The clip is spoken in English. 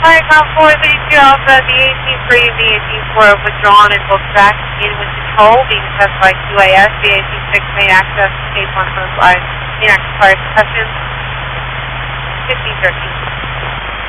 Viacom 432 Alpha, the 18-3 and the 18-4 have withdrawn and both back in with control, being assessed by QAS, the 18-6 main access, case 1 host line, main access fire suppression, 1513.